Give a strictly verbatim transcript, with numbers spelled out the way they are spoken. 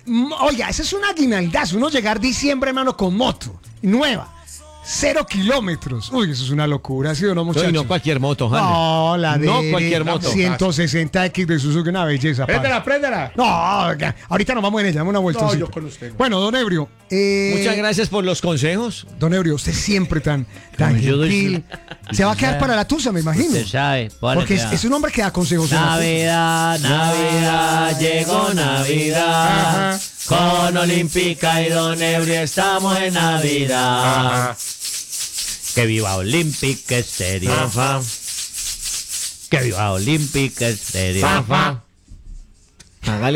Oiga, esa es una guinaldazo. Uno llegar diciembre, hermano, con moto nueva. Cero kilómetros. Uy, eso es una locura, ¿sí o no, muchachos? Y no cualquier moto, Jaime. No, la de... No cualquier moto. ciento sesenta equis de Suzuki, una belleza. Préndela, préndela. No, ahorita nos vamos en ella, dame una vuelta. No, yo con usted. Bueno, don Ebrio. Eh, Muchas gracias por los consejos. Don Ebrio, usted siempre tan, tan gentil. Se va a quedar para la tusa, me imagino. Usted sabe. Póngale Porque es, cuidado. es un hombre que da consejos. en la tusa. Navidad, Navidad, llegó Navidad. Ajá. Con Olímpica y Don Ebrio estamos en Navidad. Ajá. Que viva Olympic Estéreo. Ajá. Que viva Olympic Estéreo. Ajá. Hágale